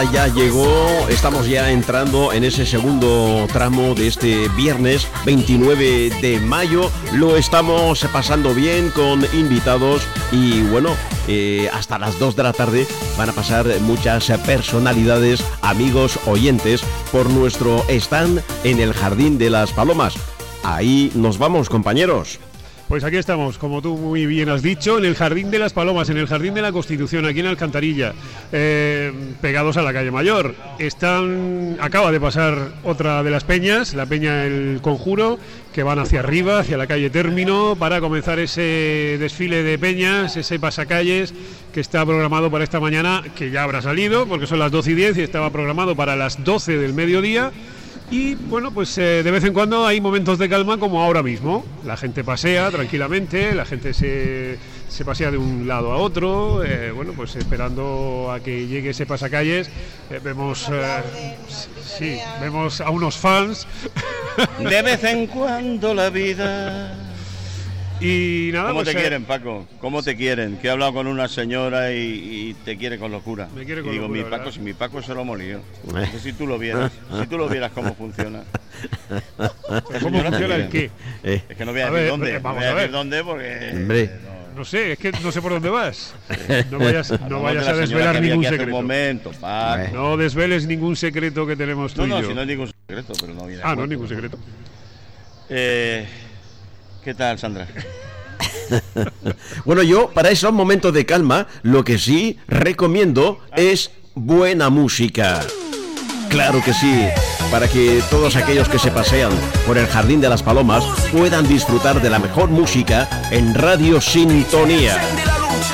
Ya llegó, estamos ya entrando en ese segundo tramo de este viernes 29 de mayo. Lo estamos pasando bien con invitados y bueno, hasta las 2 de la tarde van a pasar muchas personalidades, amigos, oyentes por nuestro stand en el Jardín de las Palomas. Ahí nos vamos, compañeros. Pues aquí estamos, como tú muy bien has dicho, en el Jardín de las Palomas, en el Jardín de la Constitución, aquí en Alcantarilla, pegados a la calle Mayor. Acaba de pasar otra de las peñas, la peña El Conjuro, que van hacia arriba, hacia la calle Término, para comenzar ese desfile de peñas, ese pasacalles que está programado para esta mañana, que ya habrá salido, porque son las 12:10 y estaba programado para las 12 del mediodía. Y bueno, pues de vez en cuando hay momentos de calma como ahora mismo. La gente pasea tranquilamente, la gente se pasea de un lado a otro, bueno, pues esperando a que llegue ese pasacalles. Vemos a unos fans. De vez en cuando la vida... Y nada, ¿Cómo pues, te quieren, Paco? ¿Cómo te quieren? Que he hablado con una señora y te quiere con locura. Me quiere con y digo, locura, mi Paco, ¿verdad? si mi Paco se lo molió. Si tú lo vieras cómo funciona. ¿Cómo funciona el qué? Es que no voy a decir dónde. No voy a decir dónde porque... No sé, es que no sé por dónde vas. No vayas a desvelar ningún secreto. Momento, Paco. No desveles ningún secreto que tenemos tú y yo. No, si no es ningún secreto, pero no viene. No es ningún secreto. ¿Qué tal, Sandra? Bueno, yo para esos momentos de calma, lo que sí recomiendo es buena música. Claro que sí, para que todos aquellos que se pasean por el Jardín de las Palomas puedan disfrutar de la mejor música en Radio Sintonía.